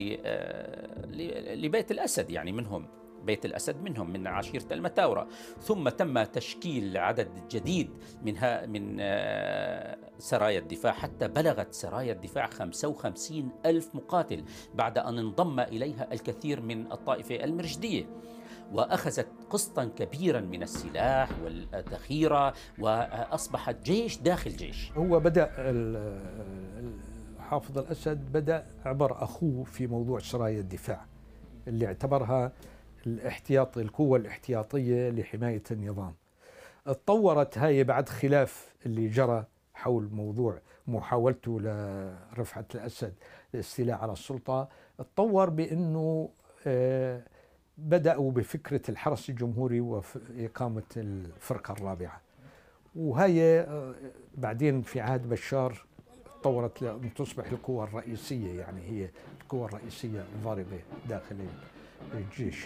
لبيت الأسد، يعني منهم بيت الأسد منهم من عشيرة المتاورة. ثم تم تشكيل عدد جديد من سرايا الدفاع، حتى بلغت سرايا الدفاع 55 ألف مقاتل بعد أن انضم إليها الكثير من الطائفة المرشدية، وأخذت قسطا كبيرا من السلاح والذخيرة، وأصبحت جيش داخل جيش. هو بدأ حافظ الأسد بدأ عبر أخوه في موضوع سرايا الدفاع اللي اعتبرها القوة الاحتياطية لحماية النظام. اتطورت هاي بعد خلاف اللي جرى حول موضوع محاولته لرفعة الأسد للاستيلاء على السلطة. اتطور بأنه بدأوا بفكرة الحرس الجمهوري وإقامة الفرقة الرابعة، وهي بعدين في عهد بشار تطورت لأن تصبح القوة الرئيسية، يعني هي القوة الرئيسية الضاربة داخل الجيش.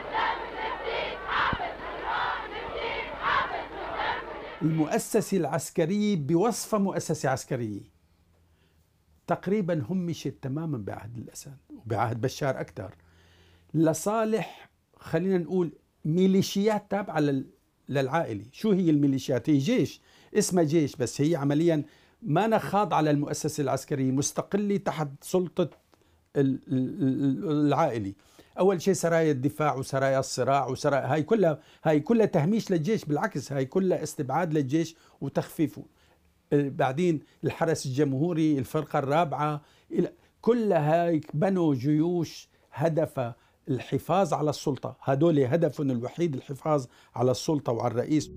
المؤسسة العسكرية بوصفة مؤسسة عسكرية تقريبا همشت تماما بعهد الأسد وبعهد بشار أكثر لصالح، خلينا نقول، ميليشيات تابعة للعائلة. شو هي الميليشيات؟ هي جيش، اسمها جيش، بس هي عمليا ما نخاض على المؤسسة العسكرية، مستقلة تحت سلطة العائلة. أول شيء سرايا الدفاع وسرايا الصراع وسرايا هاي كلها تهميش للجيش، بالعكس هاي كلها استبعاد للجيش وتخفيفه. بعدين الحرس الجمهوري، الفرقة الرابعة، كلها هاي بنوا جيوش هدفها الحفاظ على السلطة. هدول هدفهم الوحيد الحفاظ على السلطة وعلى الرئيس.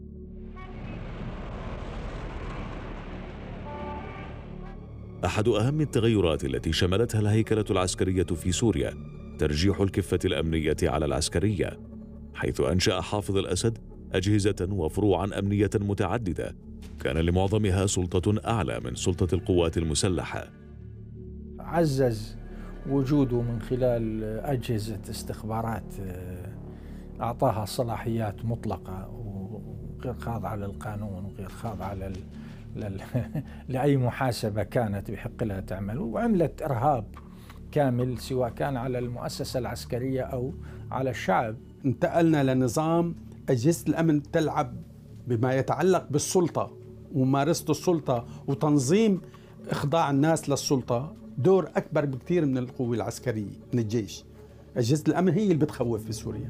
أحد أهم التغيرات التي شملتها الهيكلة العسكرية في سوريا ترجيح الكفة الأمنية على العسكرية، حيث أنشأ حافظ الأسد أجهزة وفروعا أمنية متعددة كان لمعظمها سلطة أعلى من سلطة القوات المسلحة. عزز وجوده من خلال أجهزة استخبارات أعطاها صلاحيات مطلقة وغير خاضعة للقانون وغير خاضعة لأي محاسبة كانت بحق لها تعمل، وعملت إرهاب كامل سواء كان على المؤسسة العسكرية أو على الشعب. انتقلنا لنظام أجهزة الأمن تلعب بما يتعلق بالسلطة وممارسة السلطة وتنظيم إخضاع الناس للسلطة دور أكبر بكثير من القوة العسكرية من الجيش. أجهزة الأمن هي اللي بتخوف في سوريا.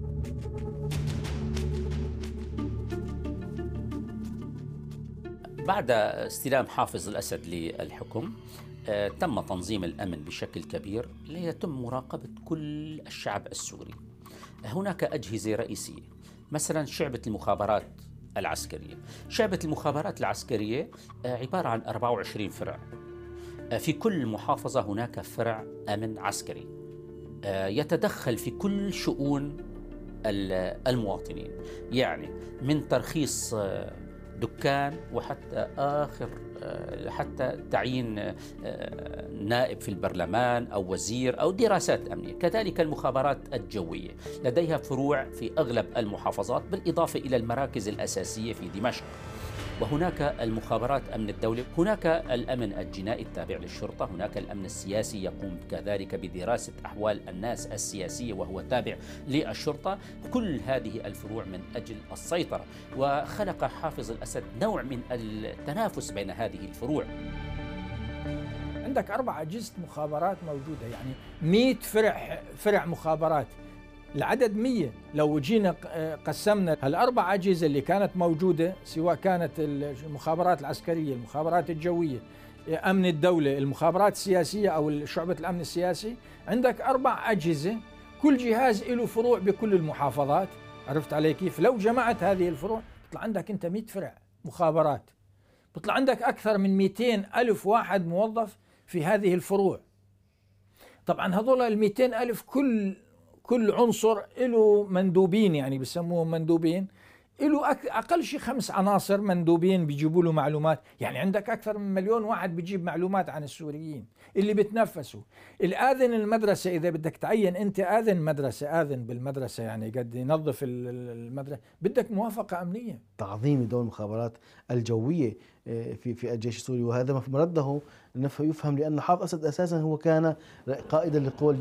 بعد استلام حافظ الأسد للحكم تم تنظيم الأمن بشكل كبير ليتم مراقبة كل الشعب السوري. هناك أجهزة رئيسية، مثلا شعبة المخابرات العسكرية. شعبة المخابرات العسكرية عبارة عن 24 فرع. في كل محافظة هناك فرع أمن عسكري يتدخل في كل شؤون المواطنين، يعني من ترخيص دكان وحتى حتى تعيين نائب في البرلمان أو وزير أو دراسات أمنية. كذلك المخابرات الجوية لديها فروع في أغلب المحافظات، بالإضافة إلى المراكز الأساسية في دمشق. وهناك المخابرات أمن الدولة، هناك الأمن الجنائي التابع للشرطة، هناك الأمن السياسي يقوم كذلك بدراسة أحوال الناس السياسية وهو تابع للشرطة. كل هذه الفروع من أجل السيطرة، وخلق حافظ الأسد نوع من التنافس بين هذه الفروع. عندك 4 أجهزة مخابرات موجودة، يعني 100 فرع مخابرات، العدد 100. لو جينا قسمنا هالأربع أجهزة اللي كانت موجودة، سواء كانت المخابرات العسكرية، المخابرات الجوية، أمن الدولة، المخابرات السياسية أو شعبة الأمن السياسي، عندك 4 أجهزة، كل جهاز له فروع بكل المحافظات. عرفت علي كيف؟ لو جمعت هذه الفروع بيطلع عندك أنت 100 فرع مخابرات، بيطلع عندك أكثر من 200 ألف واحد موظف في هذه الفروع. طبعا هذول 200 ألف كل عنصر له مندوبين، يعني بسموهم مندوبين له أقل شيء 5 عناصر مندوبين بيجيبوا له معلومات. يعني عندك أكثر من 1,000,000 واحد بيجيب معلومات عن السوريين اللي بتنفسوا. الآذن المدرسة، إذا بدك تعين أنت آذن مدرسة، آذن بالمدرسة يعني قد ينظف المدرسة، بدك موافقة أمنية. تعظيم دور المخابرات الجوية في الجيش السوري، وهذا مرده يفهم لأن حافظ أسد أساسا هو كان قائدا للقوى